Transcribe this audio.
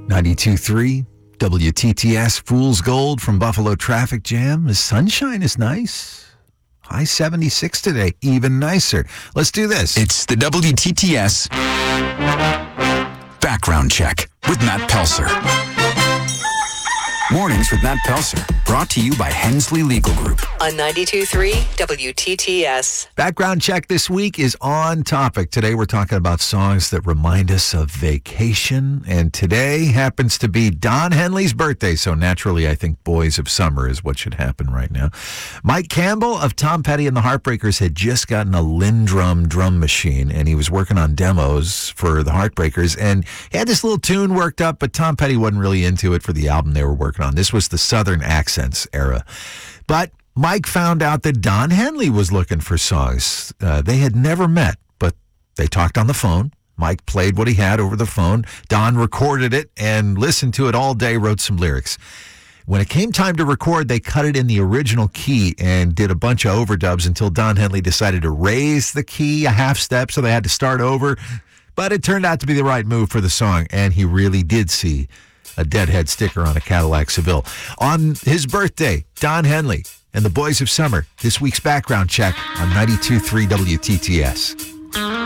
92.3 WTTS Fool's Gold from Buffalo Traffic Jam. The sunshine is nice. High 76 today, even nicer. Let's do this. It's the WTTS Background Check with Matt Pelser. Mornings with Matt Pelser, brought to you by Hensley Legal Group. On 92.3 WTTS. Background check this week is on topic. Today we're talking about songs that remind us of vacation. And today happens to be Don Henley's birthday. So naturally, I think Boys of Summer is what should happen right now. Mike Campbell of Tom Petty and the Heartbreakers had just gotten a Lindrum drum machine. And he was working on demos for the Heartbreakers. And he had this little tune worked up, but Tom Petty wasn't really into it for the album they were working on. This was the Southern Accents era. But Mike found out that Don Henley was looking for songs. They had never met, but they talked on the phone. Mike played what he had over the phone. Don recorded it and listened to it all day, wrote some lyrics. When it came time to record, they cut it in the original key and did a bunch of overdubs until Don Henley decided to raise the key a half step, so they had to start over. But it turned out to be the right move for the song, and he really did see a Deadhead sticker on a Cadillac Seville. On his birthday, Don Henley and the Boys of Summer, this week's background check on 92.3 WTTS.